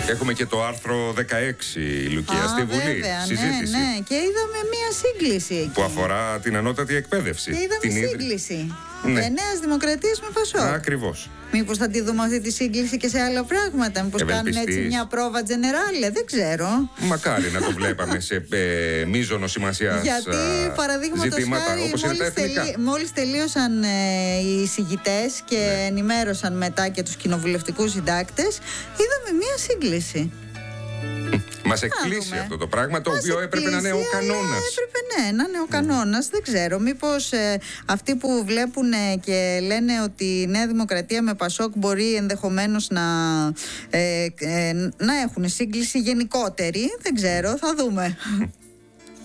Έχουμε και το άρθρο 16, Λουκία, στη Βουλή. Βέβαια, συζήτηση. Ναι. Και είδαμε μία σύγκληση εκεί. Που αφορά την ανώτατη εκπαίδευση. Και είδαμε σύγκληση. Ναι. Νέας Δημοκρατίας με Πασόκ. Ακριβώς. Μήπως θα τη δούμε αυτή τη σύγκληση και σε άλλα πράγματα? Μήπως κάνουν έτσι μια πρόβα τζενεράλε? Δεν ξέρω. Μακάρι να το βλέπαμε σε μείζωνο σημασίας Γιατί παραδείγματος χάρη μόλις τελείωσαν οι εισηγητές και ενημέρωσαν μετά και τους κοινοβουλευτικούς συντάκτες, είδαμε μια σύγκληση. Μας εκπλήσει αυτό το πράγμα, το οποίο έπρεπε να είναι ο κανόνας. Έπρεπε να είναι ο κανόνας. Δεν ξέρω, μήπως αυτοί που βλέπουν και λένε ότι η Νέα Δημοκρατία με Πασόκ μπορεί ενδεχομένως να έχουν σύγκληση γενικότερη. Δεν ξέρω, θα δούμε.